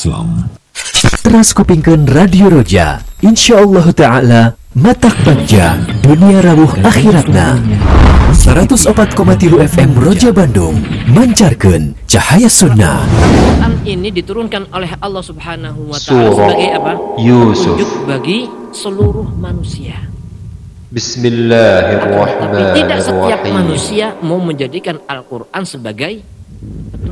Islam. Teras kupingkeun Radio Roja, insyaallah taala matak bagja dunia rawuh akhiratna. 104,3 FM Roja Bandung mancarkeun cahaya sunnah. Al-Quran ini diturunkan oleh Allah Subhanahu wa taala sebagai apa? Yusuf. Petunjuk bagi seluruh manusia. Bismillahirrahmanirrahim. Tapi tidak setiap manusia mau menjadikan Al-Quran sebagai